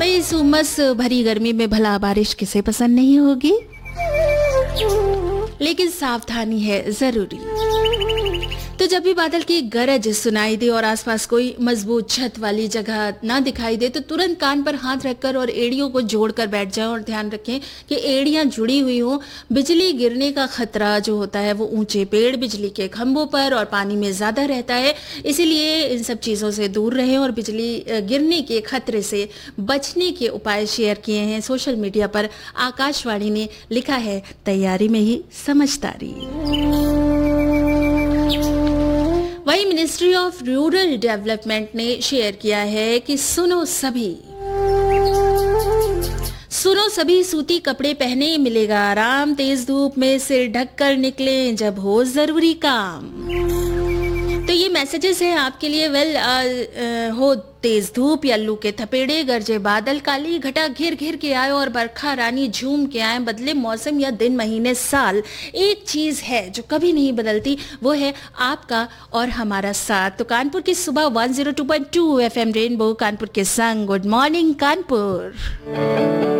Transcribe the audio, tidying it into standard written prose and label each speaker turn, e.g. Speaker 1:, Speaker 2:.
Speaker 1: भाई इस उमस भरी गर्मी में भला बारिश किसे पसंद नहीं होगी, लेकिन सावधानी है जरूरी। तो जब भी बादल की गरज सुनाई दे और आसपास कोई मजबूत छत वाली जगह ना दिखाई दे तो तुरंत कान पर हाथ रखकर और एड़ियों को जोड़कर बैठ जाएं और ध्यान रखें कि एड़ियां जुड़ी हुई हो। बिजली गिरने का खतरा जो होता है वो ऊंचे पेड़, बिजली के खंभों पर और पानी में ज्यादा रहता है, इसीलिए इन सब चीजों से दूर रहें और बिजली गिरने के खतरे से बचने के उपाय शेयर किए हैं सोशल मीडिया पर। आकाशवाणी ने लिखा है, तैयारी में ही समझदारी। वहीं मिनिस्ट्री ऑफ रूरल डेवलपमेंट ने शेयर किया है कि सुनो सभी सूती कपड़े पहने, मिलेगा आराम, तेज धूप में सिर ढककर निकलें जब हो जरूरी काम। तो ये मैसेजेस हैं आपके लिए। हो तेज धूप या लू के थपेड़े, गरजे बादल, काली घटा घिर घिर के आए और बरखा रानी झूम के आए, बदले मौसम या दिन, महीने, साल, एक चीज है जो कभी नहीं बदलती, वो है आपका और हमारा साथ। तो कानपुर की सुबह 102.2 FM रेनबो कानपुर के संग। Good morning Kanpur.